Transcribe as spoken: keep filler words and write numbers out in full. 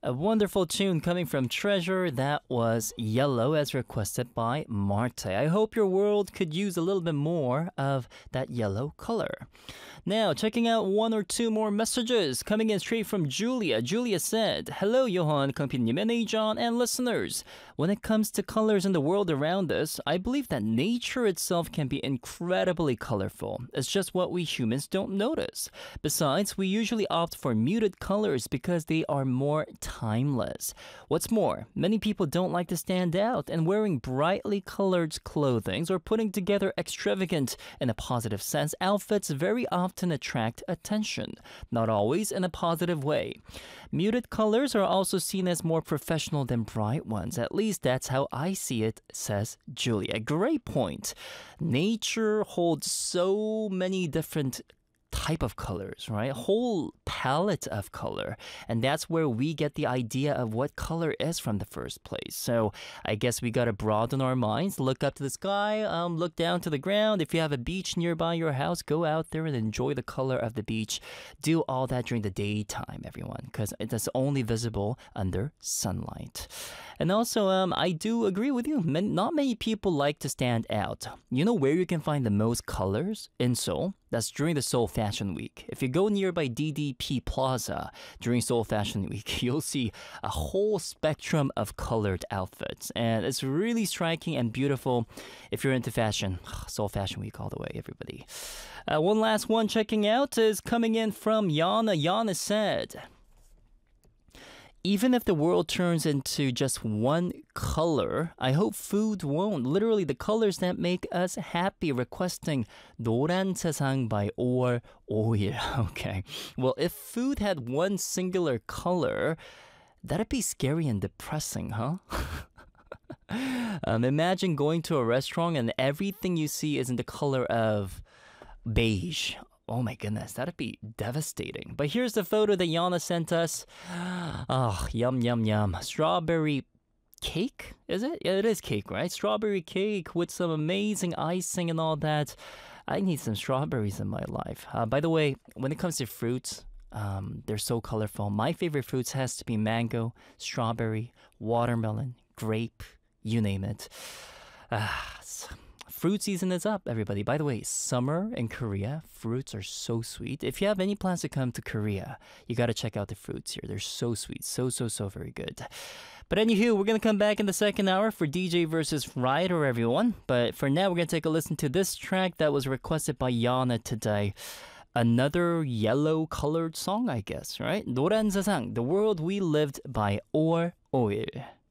A wonderful tune coming from Treasure. That was Yellow as requested by Marte. I hope your world could use a little bit more of that yellow color. Now, checking out one or two more messages coming in straight from Julia. Julia said, "Hello, Johan, Kangpin님 and Ajon, and listeners. When it comes to colors in the world around us, I believe that nature itself can be incredibly colorful. It's just what we humans don't notice. Besides, we usually opt for muted colors because they are more timeless. What's more, many people don't like to stand out, and wearing brightly colored clothing or putting together extravagant, in a positive sense, outfits very often attract attention, not always in a positive way. Muted colors are also seen as more professional than bright ones. At least that's how I see it," says Julia. Great point. Nature holds so many different type of colors, right? A whole palette of color. And that's where we get the idea of what color is from the first place. So I guess we got to broaden our minds, look up to the sky, um, look down to the ground. If you have a beach nearby your house, go out there and enjoy the color of the beach. Do all that during the daytime, everyone, because it's only visible under sunlight. And also, um, I do agree with you. Not many people like to stand out. You know where you can find the most colors? In Seoul. That's during the Seoul Fashion Week. If you go nearby D D P Plaza during Seoul Fashion Week, you'll see a whole spectrum of colored outfits. And it's really striking and beautiful if you're into fashion. Seoul Fashion Week all the way, everybody. Uh, one last one checking out is coming in from Yana. Yana said, "Even if the world turns into just one color, I hope food won't. Literally the colors that make us happy." Requesting 노란 세상 by Or Oil. Okay. Well, if food had one singular color, that'd be scary and depressing, huh? um, imagine going to a restaurant and everything you see is in the color of beige. Oh my goodness, that'd be devastating. But here's the photo that Yana sent us. Oh, yum, yum, yum. Strawberry cake, is it? Yeah, it is cake, right? Strawberry cake with some amazing icing and all that. I need some strawberries in my life. Uh, by the way, when it comes to fruits, um, they're so colorful. My favorite fruits has to be mango, strawberry, watermelon, grape, you name it. Ah, fruit season is up, everybody. By the way, summer in Korea, fruits are so sweet. If you have any plans to come to Korea, you got to check out the fruits here. They're so sweet. So, so, so very good. But anywho, we're going to come back in the second hour for D J versus Writer, everyone. But for now, we're going to take a listen to this track that was requested by Yana today. Another yellow-colored song, I guess, right? 노란 세상, The World We Lived by Or Oil.